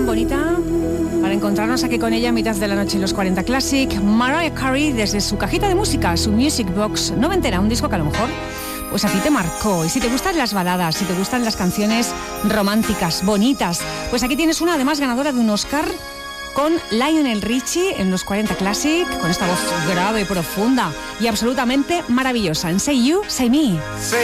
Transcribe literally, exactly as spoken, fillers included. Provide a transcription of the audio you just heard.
tan bonita para encontrarnos aquí con ella a mitad de la noche en los cuarenta Classic. Mariah Carey, desde su cajita de música, su Music Box noventera, un disco que a lo mejor pues a ti te marcó. Y si te gustan las baladas, si te gustan las canciones románticas, bonitas, pues aquí tienes una, además ganadora de un Oscar, con Lionel Richie en los cuarenta Classic, con esta voz grave, profunda y absolutamente maravillosa en Say You, Say Me.